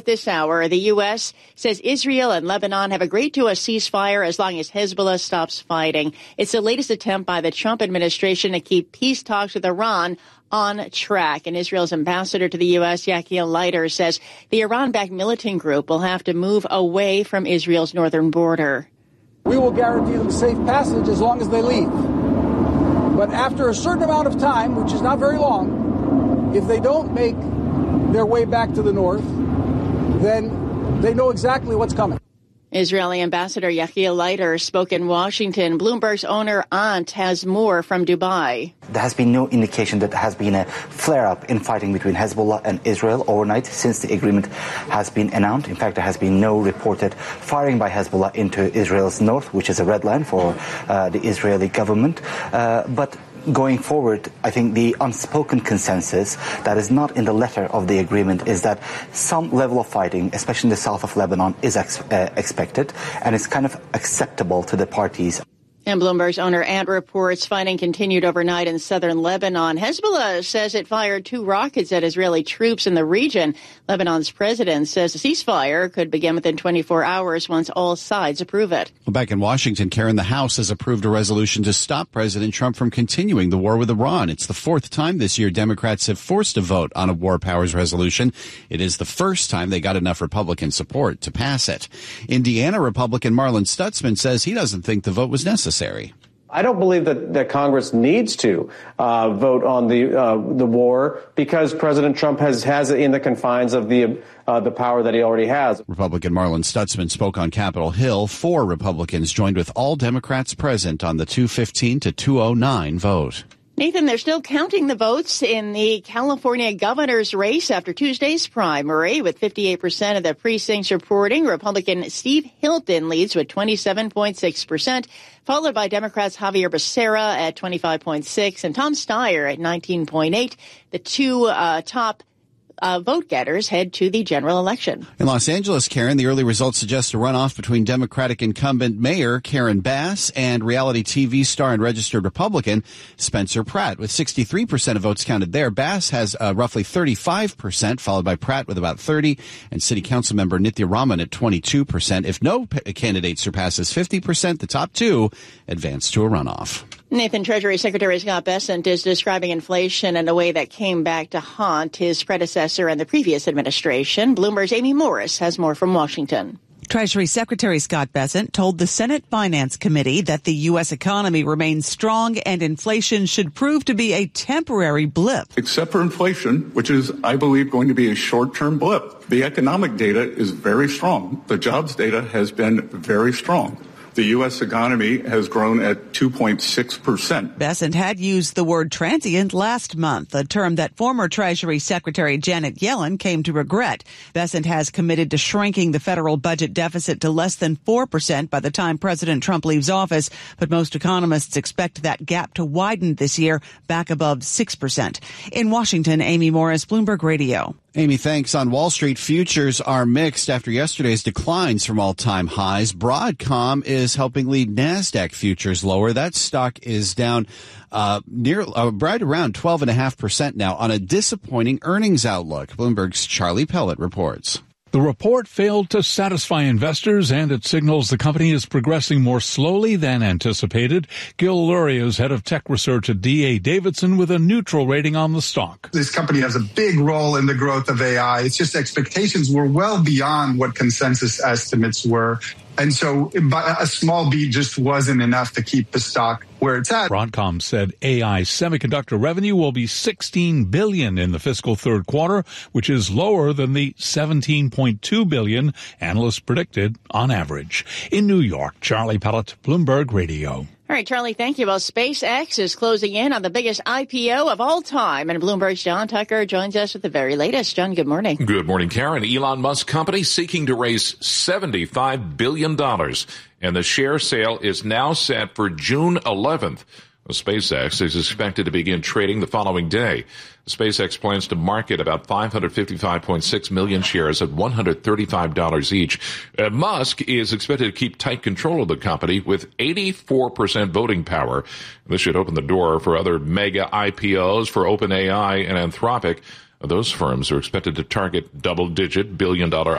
this hour. The U.S. says Israel and Lebanon have agreed to a ceasefire as long as Hezbollah stops fighting. It's the latest attempt by the Trump administration to keep peace talks with Iran on track. And Israel's ambassador to the U.S., Yaakov Leiter, says the Iran-backed militant group will have to move away from Israel's northern border. We will guarantee them safe passage as long as they leave. But after a certain amount of time, which is not very long, if they don't make their way back to the north, then they know exactly what's coming. Israeli Ambassador Yaakov Leiter spoke in Washington. Bloomberg's owner Aunt has more from Dubai. There has been no indication that there has been a flare-up in fighting between Hezbollah and Israel overnight since the agreement has been announced. In fact, there has been no reported firing by Hezbollah into Israel's north, which is a red line for the Israeli government. But going forward, I think the unspoken consensus that is not in the letter of the agreement is that some level of fighting, especially in the south of Lebanon, is expected and is kind of acceptable to the parties. And Bloomberg's owner Ant reports fighting continued overnight in southern Lebanon. Hezbollah says it fired 2 rockets at Israeli troops in the region. Lebanon's president says the ceasefire could begin within 24 hours once all sides approve it. Well, back in Washington, Karen, the House has approved a resolution to stop President Trump from continuing the war with Iran. It's the 4th time this year Democrats have forced a vote on a war powers resolution. It is the first time they got enough Republican support to pass it. Indiana Republican Marlin Stutzman says he doesn't think the vote was necessary. I don't believe that Congress needs to vote on the war because President Trump has it in the confines of the power that he already has. Republican Marlin Stutzman spoke on Capitol Hill. 4 Republicans joined with all Democrats present on the 215 to 209 vote. Nathan, they're still counting the votes in the California governor's race after Tuesday's primary, with 58% of the precincts reporting. Republican Steve Hilton leads with 27.6%, followed by Democrats Javier Becerra at 25.6% and Tom Steyer at 19.8%. The 2 top vote getters head to the general election. In Los Angeles, Karen, the early results suggest a runoff between Democratic incumbent Mayor Karen Bass and reality TV star and registered Republican Spencer Pratt. With 63% of votes counted there, Bass has roughly 35%, followed by Pratt with about 30%, and City Council member Nithya Raman at 22%. If no candidate surpasses 50%, the top 2 advance to a runoff. Nathan, Treasury Secretary Scott Bessent is describing inflation in a way that came back to haunt his predecessor and the previous administration. Bloomberg's Amy Morris has more from Washington. Treasury Secretary Scott Bessent told the Senate Finance Committee that the U.S. economy remains strong and inflation should prove to be a temporary blip. Except for inflation, which is, I believe, going to be a short-term blip. The economic data is very strong. The jobs data has been very strong. The U.S. economy has grown at 2.6%. Bessent had used the word transient last month, a term that former Treasury Secretary Janet Yellen came to regret. Bessent has committed to shrinking the federal budget deficit to less than 4% by the time President Trump leaves office, but most economists expect that gap to widen this year back above 6%. In Washington, Amy Morris, Bloomberg Radio. Amy, thanks. On Wall Street, futures are mixed after yesterday's declines from all-time highs. Broadcom is helping lead NASDAQ futures lower. That stock is down right around 12.5% now on a disappointing earnings outlook. Bloomberg's Charlie Pellet reports. The report failed to satisfy investors, and it signals the company is progressing more slowly than anticipated. Gil Luria is head of tech research at D.A. Davidson with a neutral rating on the stock. This company has a big role in the growth of AI. It's just expectations were well beyond what consensus estimates were. And so a small beat just wasn't enough to keep the stock where it's at. Broadcom said AI semiconductor revenue will be $16 billion in the fiscal third quarter, which is lower than the $17.2 billion analysts predicted on average. In New York, Charlie Pellet, Bloomberg Radio. All right, Charlie, thank you. Well, SpaceX is closing in on the biggest IPO of all time, and Bloomberg's John Tucker joins us with the very latest. John, good morning. Good morning, Karen. Elon Musk company seeking to raise $75 billion, and the share sale is now set for June 11th. SpaceX is expected to begin trading the following day. SpaceX plans to market about 555.6 million shares at $135 each. Musk is expected to keep tight control of the company with 84% voting power. This should open the door for other mega IPOs for OpenAI and Anthropic. Those firms are expected to target double-digit billion-dollar